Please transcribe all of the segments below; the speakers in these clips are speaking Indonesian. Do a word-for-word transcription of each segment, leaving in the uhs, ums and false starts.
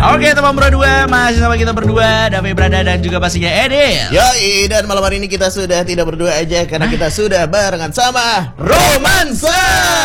Oke teman berdua, masih sama kita berdua, Davi Brada dan juga pastinya Edil. Yoi, dan malam hari ini kita sudah tidak berdua aja karena Hah? kita sudah barengan sama Romansa.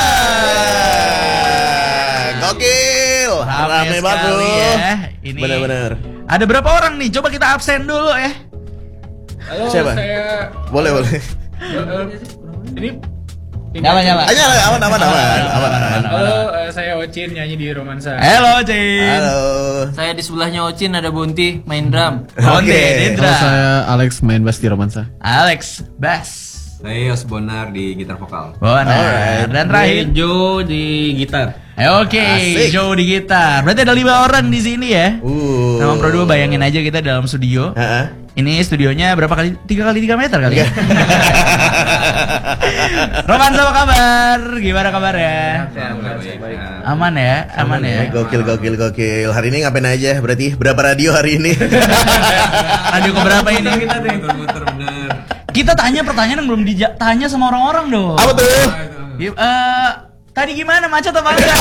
Gokil, rame banget ya. Ini benar-benar. Ada berapa orang nih? Coba kita absen dulu ya. Halo, siapa? Saya boleh boleh. Ini Nyala nyala. Nyala aman aman aman aman aman. Halo, uh, saya Ocin nyanyi di Romansa. Halo Ocin. Halo. Saya di sebelahnya Ocin ada Bonti main drum. Bonti di drum. Halo, saya Alex main bass di Romansa. Alex bass. Saya Yos Bonar di gitar vokal. Bonar. Dan terakhir Joe di gitar. Oke, okay. Joe di gitar. Berarti ada lima orang di sini ya. Uh. Nama Pro dua bayangin aja kita dalam studio. Uh-uh. Ini studionya berapa kali? Tiga kali tiga meter kali ya. Romansa apa kabar? Gimana kabarnya? Aman ya, aman ya. Gokil gokil gokil. Hari ini ngapain aja? Berarti berapa radio hari ini? Radio keberapa ini? Kita muter-muter bener. Kita tanya pertanyaan yang belum ditanya sama orang-orang dong. Apa tuh? Ya, uh, tadi gimana, macet apa enggak?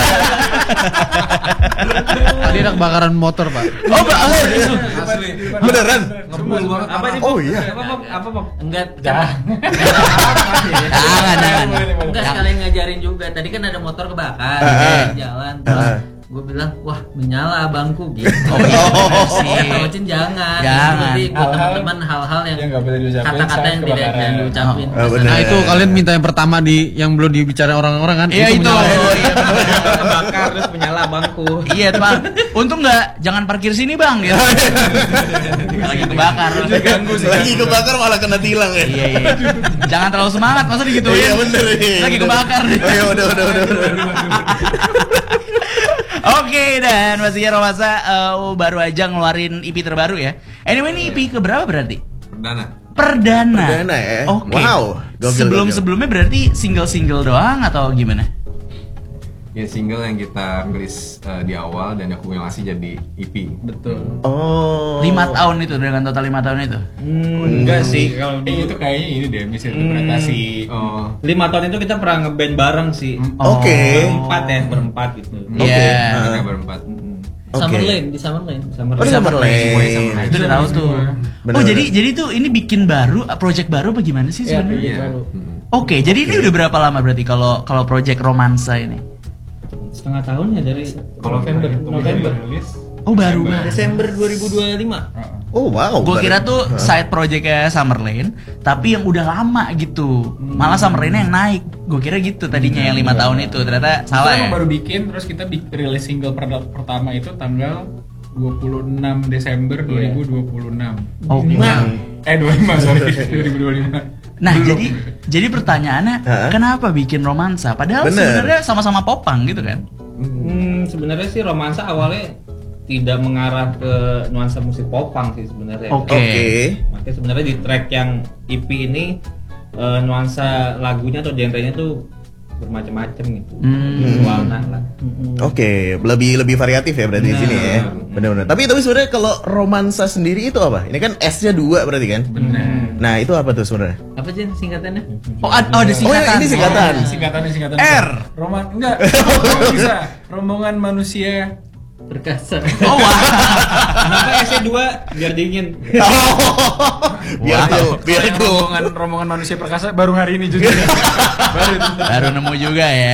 Tadi ada kebakaran motor, Pak. Oh, Pak. Asli. Beneran? Ngebul banget. Apa nih? Oh iya. Apa Bob? Apa Bob? Enggak. Jangan, jangan. Enggak sekalian ngajarin juga. Tadi kan ada motor kebakar di jalan. Gue bilang, wah menyala bangku gitu. Oh iya sih. Ocin jangan. Jangan. Jadi buat teman-teman hal-hal yang yang nggak boleh diucapin kata-kata saat yang tidak kebakaran. jangan diucapin. Oh, bener. Nah, itu kalian minta yang pertama di yang belum dibicarain orang-orang kan? Iya itu. menyala. Oh, iya, bener. Kebakar terus menyala bangku. Iya tuh Bang. Untung nggak jangan parkir sini Bang gitu. Lagi kebakar. Ganggu sih. Lagi kebakar malah kena tilang ya. Iya iya. Jangan terlalu semangat masa digituin. Iya bener nih. Lagi kebakar. Oh iya udah udah udah. Oke, dan pastinya Romansa uh, baru aja ngeluarin E P terbaru ya. Anyway, ini E P keberapa berarti? Perdana. Perdana. Perdana ya. Oke. Wow. Gokil, Sebelum gokil. sebelumnya berarti single-single doang atau gimana? Ya single yang kita rilis uh, di awal dan akumulasi jadi E P. Betul. Oh. Lima tahun itu dengan total lima tahun itu. Hmm, enggak sih kalau Eh, di itu kayaknya ini deh misinterpretasi. Oh, lima tahun itu kita pernah ngeband bareng sih. Oke. Berempat ya, berempat gitu. Oke. Iya. kita berempat. Oke. Summer Lane, di Summer Lane. Summer Oh, di Lane. Summer Lane. Nah, itu udah tahu tuh. Bener, oh, bener. jadi jadi tuh ini bikin baru, project baru apa gimana sih Iya, sebenarnya? Iya. baru. Mm. Oke, jadi ini udah berapa lama berarti kalau kalau project Romansa ini? Setengah tahun ya dari November, November. rilis. Oh, baru banget. Desember dua ribu dua puluh lima. Oh wow. Gue baru- kira tuh side projectnya Summer Lane, tapi yang udah lama gitu. Malah Summer Lane yang naik. Gue kira gitu tadinya yang lima tahun itu. Ternyata salah Kita ya. emang baru bikin, terus kita bi- rilis single per- pertama itu tanggal dua puluh enam Desember dua ribu dua puluh enam. Oke. Eh dua puluh lima sorry dua ribu dua puluh lima. Nah, jadi jadi pertanyaannya, Hah? kenapa bikin Romansa? Padahal Bener. sebenarnya sama-sama popang gitu kan? Hmm, sebenarnya sih Romansa awalnya tidak mengarah ke nuansa musik popang sih sebenarnya. Oke. Oke. Makanya sebenarnya di track yang E P ini eh, nuansa lagunya atau genrenya tuh bermacam-macam gitu. Hmm. Warna lah. Oke, lebih lebih variatif ya berarti di sini ya. Benar-benar. Tapi tapi sebenarnya kalau Romansa sendiri itu apa? Ini kan S-nya dua berarti kan? Benar. Nah, itu apa tuh sebenarnya? Apa sih singkatannya? Oh, ad- oh ada Oh, singkatan. ini singkatan. Singkatannya singkatan. R. Roman enggak. Rombongan bisa. Rombongan manusia. Perkasa. Oh, wah. Kenapa S-nya dua? Biar dingin. Biar tuh, biar Yang tuh. rombongan rombongan manusia perkasa baru hari ini juga. baru itu. Baru nemu juga ya.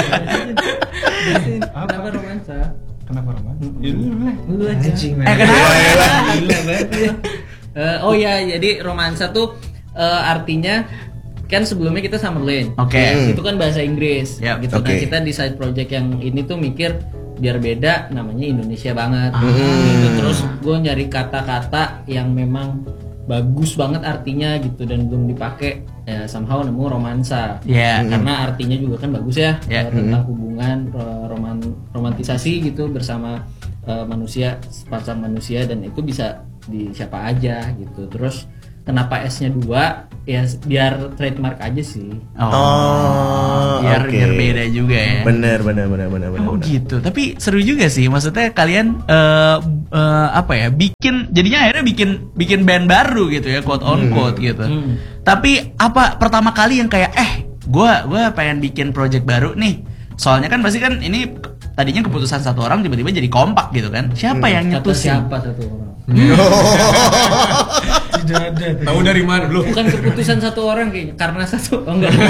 Kenapa Romansa? Kenapa roman? Lu aja. Eh, kenapa? Gila banget lu. Eh, oh ya, jadi Romansa tuh eh, artinya kan sebelumnya kita Summer Lane. Oke. Itu kan bahasa Inggris. Yap. Gitu. Nah, Oke. kita di side project yang ini tuh mikir biar beda, namanya Indonesia banget. Gitu. Terus gue nyari kata-kata yang memang bagus banget artinya gitu dan belum dipakai, ya somehow nemu Romansa. Iya. Karena artinya juga kan bagus ya, Ya. eh, tentang hubungan ro- roman romantisasi gitu bersama eh, manusia, sepasang manusia, dan itu bisa di siapa aja gitu. Terus kenapa S-nya dua? Ya biar trademark aja sih. Oh. Oh, biar oke. biar beda juga ya. Bener bener bener bener bener. Oh bener. gitu, tapi seru juga sih. Maksudnya kalian eh eh, apa ya? Bikin, jadinya akhirnya bikin bikin band baru gitu ya, quote on quote gitu. Hmm. Tapi apa pertama kali yang kayak eh, gua gua pengen bikin project baru nih. Soalnya kan pasti kan ini tadinya keputusan satu orang tiba-tiba jadi kompak gitu kan. Siapa yang Kata nyetusin? siapa satu orang? Tidak ada. Tahu dari mana lu? Bukan keputusan satu orang kayaknya, karena satu oh enggak.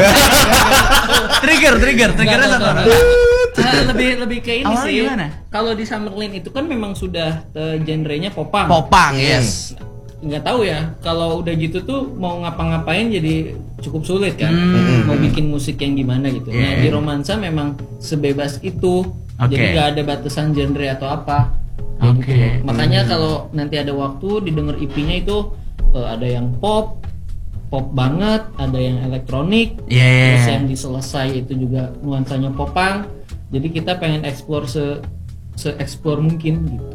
Trigger, trigger, triggernya Enggak, satu enggak, orang. enggak. Ah, lebih lebih ke ini Awalnya sih. gimana? Kalau di Summerlin itu kan memang sudah uh, genrenya popang. Popang, yes. Nggak tahu ya, kalau udah gitu tuh mau ngapa-ngapain jadi cukup sulit kan. Hmm. Mau bikin musik yang gimana gitu. Nah, Yeah. di Romansa memang sebebas itu. Oke. Jadi nggak ada batasan genre atau apa. Kayak Oke. gitu. Makanya kalau nanti ada waktu didengar E P-nya itu uh, ada yang pop, pop banget, ada yang elektronik, Yeah. terus yang diselesai itu juga nuansanya popang. Jadi kita pengen explore se se explore mungkin gitu.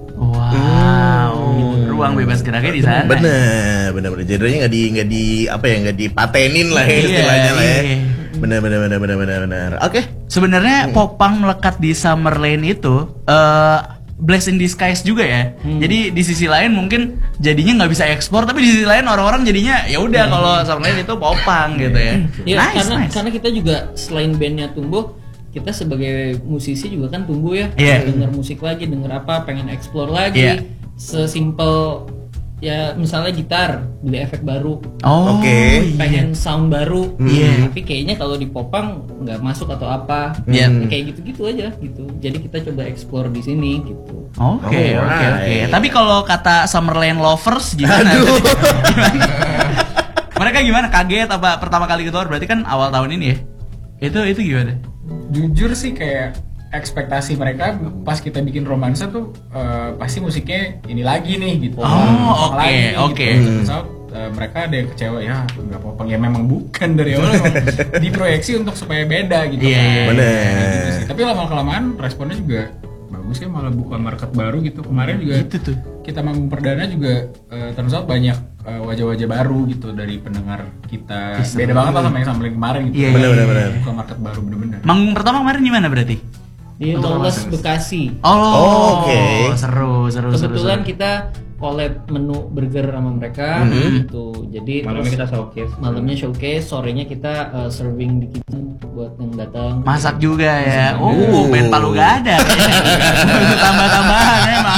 Wow, ruang bebas geraknya di sana. Bener, bener, bener. Genrenya nggak di, nggak di, apa ya, nggak dipatenin lah ya Iya, istilahnya lah ya. iya. Bener, bener, bener, bener, bener, bener. Oke. Sebenarnya popang melekat di Summerlin itu eh blessing in disguise juga ya. Jadi di sisi lain mungkin jadinya nggak bisa ekspor, tapi di sisi lain orang-orang jadinya ya udah kalau Summerlin itu popang gitu ya. Iya, Nice, karena nice. karena kita juga selain bandnya tumbuh, kita sebagai musisi juga kan tumbuh ya. Iya. Denger musik lagi, denger apa, pengen explore lagi. Iya. Sesimpel ya misalnya gitar, beli efek baru, Oh, Oke. iya. pengen sound baru. Iya. Tapi kayaknya kalau di popang nggak masuk atau apa. Iya. Ya, kayak gitu-gitu aja gitu. Jadi kita coba explore di sini gitu. Oke, oke, oke. Alright. Tapi kalau kata Summerlin lovers gimana? Gimana? Mereka gimana? Kaget apa pertama kali keluar? Berarti kan awal tahun ini ya? Itu itu gimana? Jujur sih kayak ekspektasi mereka pas kita bikin romansa tuh eh, pasti musiknya ini lagi nih gitu. Oh, Popang oke, lagi nih, oke. Gitu. Turns out, eh, mereka ada yang kecewa ya nggak popang ya memang bukan dari awal memang diproyeksi untuk supaya beda gitu. Iya, kan. iya, Bener. Gitu sih. Tapi lama kelamaan responnya juga bagus ya, malah buka market baru gitu. Kemarin juga Gitu tuh. kita manggung perdana juga eh, turns out banyak eh, wajah-wajah baru gitu dari pendengar kita. Beda banget lah sama yang sampai kemarin gitu. Iya, Bener, bener, bener. Buka market baru bener-bener. Manggung pertama kemarin gimana berarti? Di Lawless Bekasi. Oh, Oh, oke. seru, seru, seru, Kebetulan seru. kita collab menu burger sama mereka gitu. Jadi Malamnya terus kita showcase. malamnya showcase, sorenya kita uh, serving di kitchen buat yang datang. Masak juga ya. Oh, band Palu gak ada. Tambah-tambahan emang.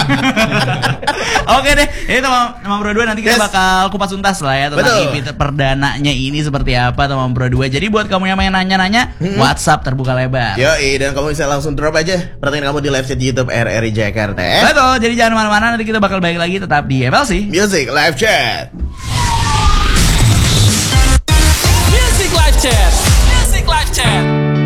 Oke deh, ini teman teman Bro dua nanti kita Yes. bakal kupas tuntas lah ya tentang Betul. E P perdananya ini seperti apa teman Bro dua. Jadi buat kamu yang main nanya-nanya, WhatsApp terbuka lebar. Yoi, dan kamu bisa langsung drop aja pertanyaan kamu di live chat YouTube R R I Jakarta ya. Betul, jadi jangan kemana-mana, nanti kita bakal balik lagi tetap di F L C. Music live chat. Music Live Chat. Music Live Chat.